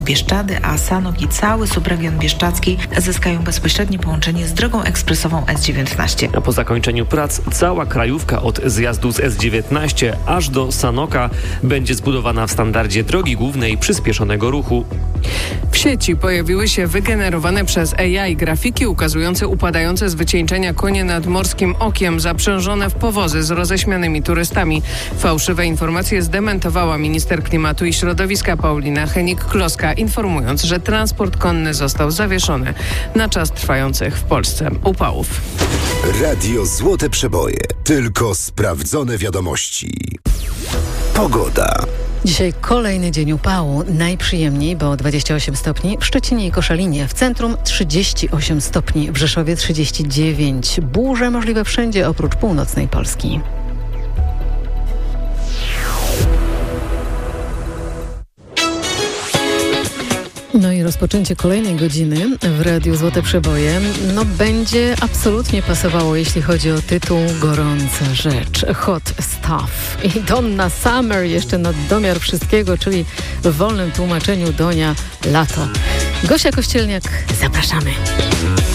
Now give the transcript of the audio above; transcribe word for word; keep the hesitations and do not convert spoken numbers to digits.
Bieszczady, a Sanok i cały subregion bieszczadzki zyskają bezpośrednie połączenie z drogą ekspresową S dziewiętnaście. A po zakończeniu prac cała krajówka od zjazdu z S dziewiętnaście aż do Sanoka będzie zbudowana w standardzie drogi głównej przyspieszonego ruchu. W sieci pojawiły się wygenerowane przez A I grafiki ukazujące upadające z wycieńczenia konie nad Morskim Okiem zaprzężone w powozy z roześmianymi turystami. Fałszywe informacje zdementowała minister klimatu i środowiska Paulina Henik-Kloska, informując, że transport konny został zawieszony na czas trwających w Polsce upałów. Radio Złote Przeboje. Tylko sprawdzone wiadomości. Pogoda. Dzisiaj kolejny dzień upału. Najprzyjemniej, bo dwadzieścia osiem stopni w Szczecinie i Koszalinie. W centrum trzydzieści osiem stopni, w Rzeszowie trzydzieści dziewięć. Burze możliwe wszędzie oprócz północnej Polski. No i rozpoczęcie kolejnej godziny w Radiu Złote Przeboje no będzie absolutnie pasowało, jeśli chodzi o tytuł Gorąca rzecz. Hot Stuff. I Donna Summer jeszcze nad domiar wszystkiego, czyli w wolnym tłumaczeniu Donia Lato. Gosia Kościelniak, zapraszamy.